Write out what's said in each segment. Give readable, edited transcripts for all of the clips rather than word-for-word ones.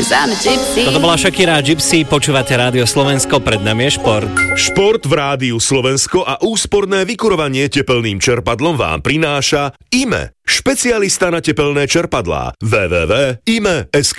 'cause I'm a gypsy. Toto bola Shakira Gypsy, počúvate Rádio Slovensko, pred nami je šport. Šport v Rádiu Slovensko a úsporné vykurovanie tepelným čerpadlom vám prináša IME, špecialista na tepelné čerpadlá. www.ime.sk.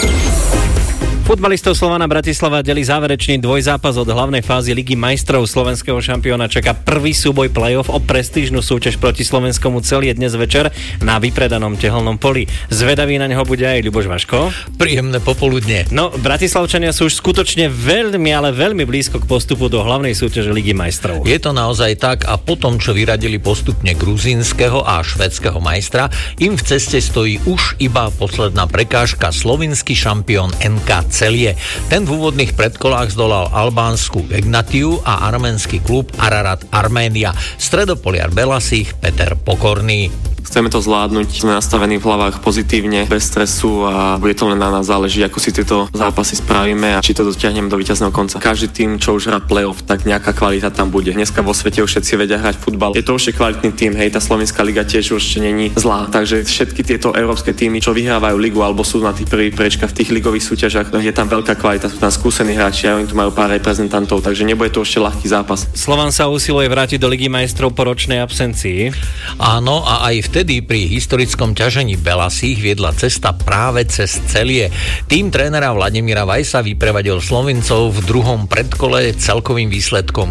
Futbalistov Slovana Bratislava delí záverečný dvojzápas od hlavnej fázy Ligy majstrov. Slovenského šampióna čaká prvý súboj play-off o prestížnu súťaž proti slovenskému Celie dnes večer na vypredanom tehelnom poli. Zvedavý na neho bude aj Ľuboš Vaško. Príjemné popoludne. No, Bratislavčania sú už skutočne veľmi, ale veľmi blízko k postupu do hlavnej súťaže Ligy majstrov. Je to naozaj tak a po tom, čo vyradili postupne gruzínskeho a švédskeho majstra, im v ceste stojí už iba posledná prekážka, slovinský šampión NK Celie. Ten v úvodných predkolách zdolal albánsku Egnatiu a arménsky klub Ararat Arménia. Stredopoliar Belasích Peter Pokorný. Chceme to zvládnuť, sme nastavení v hlavách pozitívne, bez stresu a bude to len na nás záleží, ako si tieto zápasy spravíme a či to dotiahneme do víťazného konca. Každý tým, čo už hrá play-off, tak nejaká kvalita tam bude. Dneska vo svete už všetci vedia hrať futbal. Je to už kvalitný tým, hej, tá slovenská liga tiež už není zlá. Takže všetky tieto európske týmy, čo vyhrávajú ligu alebo sú na tých prvých priečkách v tých ligových súťažiach, je tam veľká kvalita, sú tam skúsení hráči a oni tu majú pár reprezentantov, takže nebude to ešte ľahký zápas. Slovan sa usiluje vrátiť do Ligy majstrov po ročnej absencii. Áno, a aj vtedy pri historickom ťažení Belasích viedla cesta práve cez Celie. Tým trénera Vladimíra Vajsa vyprevadil Slovincov v druhom predkole celkovým výsledkom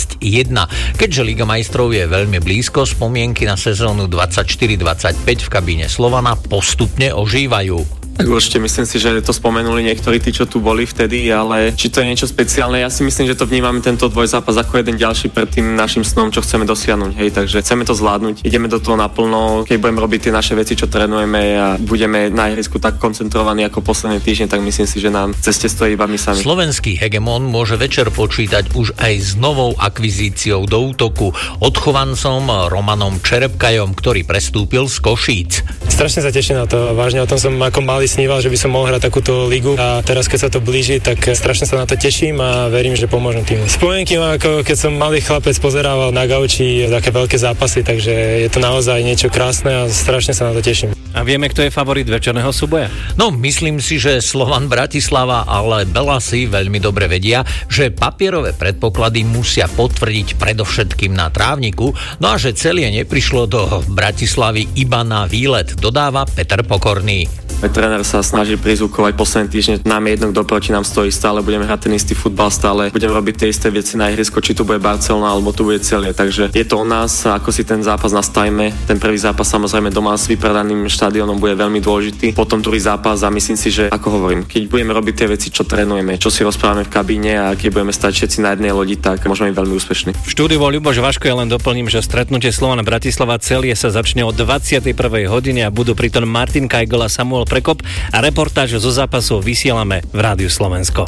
6-1. Keďže Liga majstrov je veľmi blízko, spomienky na sezónu 24-25 v kabíne Slovana postupne ožívajú. Tak určite myslím si, že to spomenuli niektorí tí, čo tu boli vtedy, ale či to je niečo speciálne, ja si myslím, že to vnímame tento dvojzápas ako jeden ďalší pred tým našim snom, čo chceme dosiahnuť, hej, takže chceme to zvládnuť, ideme do toho naplno, keď budeme robiť tie naše veci, čo trénujeme a budeme na ihrisku tak koncentrovaní ako posledné týždne, tak myslím si, že nám v ceste stojí iba my sami. Slovenský hegemon môže večer počítať už aj s novou akvizíciou do útoku, odchovancom Romanom Čerepkajom, ktorý prestúpil z Košíc. Strašne sa teším na to, vážne o tom som ako malý sníval, že by som mohol hrať takúto ligu a teraz keď sa to blíži, tak strašne sa na to teším a verím, že pomôžem týmu. Spomienky mám ako keď som malý chlapec pozerával na gauči také veľké zápasy, takže je to naozaj niečo krásne a strašne sa na to teším. A vieme, kto je favorit večerného súboja? No, myslím si, že Slovan Bratislava, ale Belasi veľmi dobre vedia, že papierové predpoklady musia potvrdiť predovšetkým na trávniku, no a že Celie neprišlo do Bratislavy iba na výlet, dodáva Peter Pokorný. Tréner sa snaží prizvukovať posledné týždne. Nám je jedno, kto proti nám stojí, stále budeme hrať ten istý futbal, stále budeme robiť tie isté veci na ihrisku, či tu bude Barcelona alebo tu bude Celie. Takže je to o nás, ako si ten zápas nastavíme. Ten prvý zápas samozrejme doma s vypredaným štadiónom bude veľmi dôležitý. Potom druhý zápas a myslím si, že ako hovorím, keď budeme robiť tie veci, čo trénujeme, čo si rozprávame v kabíne a keď budeme stať všetci na jednej lodi, tak môžeme byť veľmi úspešní. V štúdiu bol Ľuboš Vaško, ja len doplním, že stretnutie Slovana Bratislava Celie sa začne o 21. hodine a budú pritom Martin Kajgol a Samuel Prekop a reportáž zo zápasov vysielame v Rádiu Slovensko.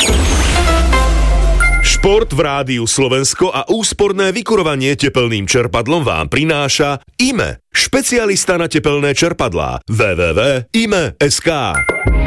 Šport v Rádiu Slovensko a úsporné vykurovanie tepelným čerpadlom vám prináša IME, špecialista na tepelné čerpadlá. www.ime.sk.